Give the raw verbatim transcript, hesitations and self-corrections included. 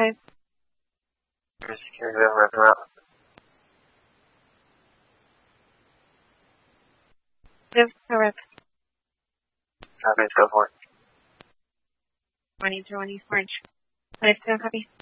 five. Your security over at the route. Live, correct. Copy, let's go for it. twenty-two on East March. five seven, copy.